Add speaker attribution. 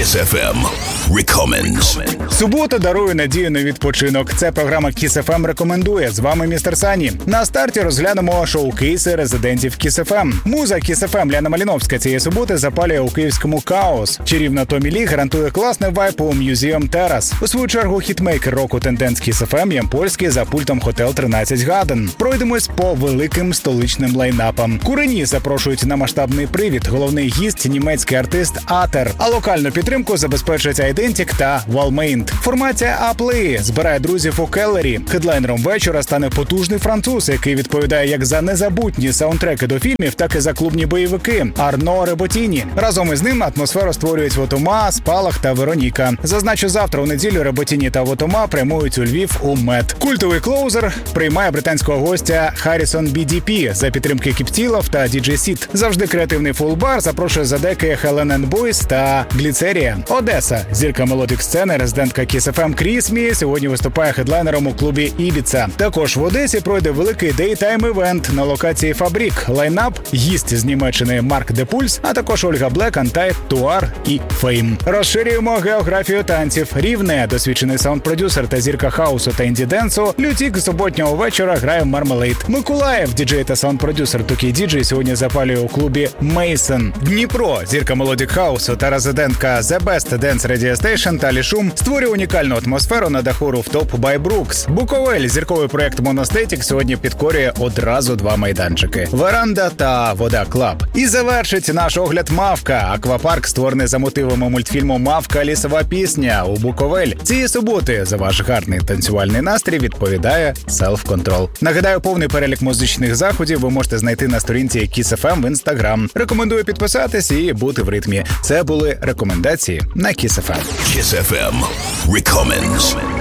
Speaker 1: Kiss FM Recommends.
Speaker 2: Субота дарує надію на відпочинок. Це програма Kiss FM рекомендує. З вами містер Сані. На старті розглянемо шоу-кейси резидентів Kiss FM. Муза Kiss FM Ляна Маліновська цієї суботи запалює у київському Каос. Чарівна Томі Лі гарантує класний вайб у Museum Terrace. У свою чергу хітмейкер року тенденс Kiss FM Ям Польський за пультом Hotel 13 Гаден. Пройдемось по великим столичним лайнапам. Курені запрошують на масштабний привід. Головний гість – німецький артист Атер. А локальну підтримку забезпечать Айдентік та Валмейнт. Формація Аплеї збирає друзів у Келлері. Хедлайнером вечора стане потужний француз, який відповідає як за незабутні саундтреки до фільмів, так і за клубні бойовики – Арно Реботіні. Разом із ним атмосферу створюють Вотома, Спалах та Вероніка. Зазначу, завтра у неділю Реботіні та Вотома прямують у Львів у МЕД. Культовий клоузер приймає британського гостя Харрісон BDP за підтримки Кіптілов та DJ Сіт. Завжди креативний фулбар запрошує за деки Хелен енд Бойс та Гліцерія. Одеса. Зірка мелодик-сцени, резидентка Kiss FM Крісмі сьогодні виступає хедлайнером у клубі Ібіца. Також в Одесі пройде великий дейтайм-івент на локації Фабрік. Лайнап – гість з Німеччини Марк Де Пульс, а також Ольга Блек, Антай, Туар і Фейм. Розширюємо географію танців. Рівне, досвідчений саунд-продюсер та зірка хаусу та інді-денсу, Лютік суботнього вечора грає в Мармелейд. Миколаїв, діджей та саунд-продюсер Тукі Діджей сьогодні запалює у клубі Мейсон. Дніпро, зірка мелодик хаусу та резидентка The Best Dance Radio Station Талі Шум створює унікальну атмосферу на даху Rooftop by Brooks. Буковель, зірковий проект Моностетік, сьогодні підкорює одразу два майданчики – Веранда та Вода Клаб. І завершить наш огляд Мавка. Аквапарк, створений за мотивами мультфільму «Мавка. Лісова пісня» у Буковель. Цієї суботи за ваш гарний танцювальний настрій відповідає Self Control. Нагадаю, повний перелік музичних заходів ви можете знайти на сторінці Kiss FM в Instagram. Рекомендую підписатись і бути в ритмі. Це були рекомендації на Kiss FM.
Speaker 1: Kiss FM Recommends.